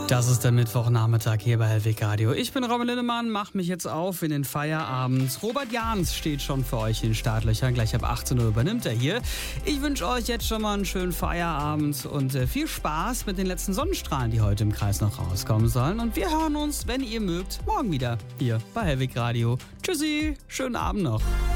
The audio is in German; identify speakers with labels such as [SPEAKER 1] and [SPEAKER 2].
[SPEAKER 1] Das ist der Mittwochnachmittag hier bei Hellwig Radio. Ich bin Robin Lindemann, mach mich jetzt auf in den Feierabend. Robert Jahns steht schon für euch in den Startlöchern. Gleich ab 18 Uhr übernimmt er hier. Ich wünsche euch jetzt schon mal einen schönen Feierabend und viel Spaß mit den letzten Sonnenstrahlen, die heute im Kreis noch rauskommen sollen. Und wir hören uns, wenn ihr mögt, morgen wieder hier bei Hellwig Radio. Tschüssi, schönen Abend noch.